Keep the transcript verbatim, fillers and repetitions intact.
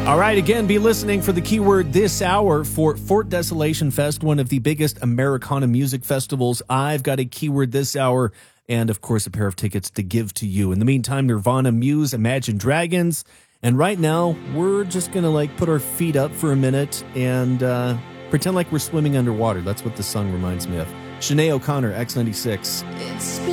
All right, again, be listening for the keyword this hour for Fort Desolation Fest, one of the biggest Americana music festivals. I've got a keyword this hour and, of course, a pair of tickets to give to you. In the meantime, Nirvana, Muse, Imagine Dragons. And right now, we're just going to, like, put our feet up for a minute and uh, pretend like we're swimming underwater. That's what the song reminds me of. Sinead O'Connor, X ninety-six. It's